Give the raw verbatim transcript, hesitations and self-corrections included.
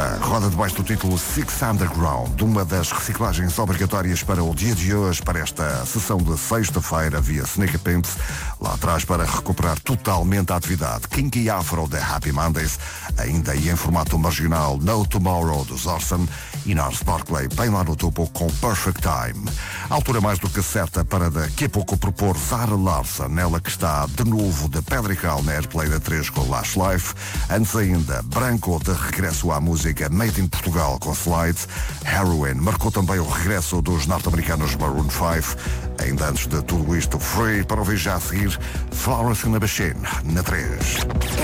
Esta roda debaixo do título Six Underground, uma das reciclagens obrigatórias para o dia de hoje, para esta sessão de sexta-feira via Sneaker Pimps, lá atrás para recuperar totalmente a atividade. Kinky Afro da Happy Mondays, ainda em formato marginal No Tomorrow dos Orson e Nars Barkley, bem lá no topo com Perfect Time. A altura mais do que certa para daqui a pouco propor Zara Larsson, ela que está de novo de pedra e cal na Airplay da três com Lash Life. Antes ainda, Branco de regresso à música Made in Portugal com Slide. Heroin marcou também o regresso dos norte-americanos Maroon cinco. Ainda antes de tudo isto, Free para ouvir já a seguir Florence and the Machine na três.